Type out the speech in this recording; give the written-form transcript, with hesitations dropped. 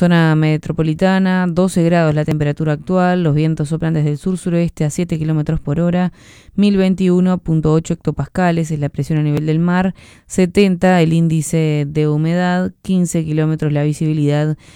zona metropolitana, 12 grados la temperatura actual, los vientos soplan desde el sur-suroeste a 7 kilómetros por hora, 1021.8 hectopascales es la presión a nivel del mar, 70 el índice de humedad, 15 kilómetros la visibilidad